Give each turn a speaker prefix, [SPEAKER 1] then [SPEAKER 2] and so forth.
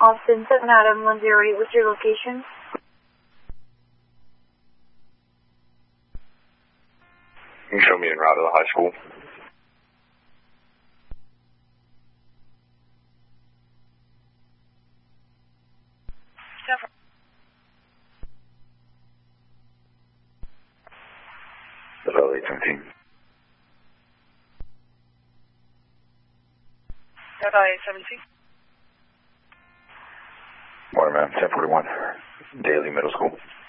[SPEAKER 1] Austin 7 Adam 108. What's your location?
[SPEAKER 2] You can show me en route to the high school. Hello, 817.
[SPEAKER 3] Hello, 817.
[SPEAKER 2] Morning, man. 1041. Daily Middle School.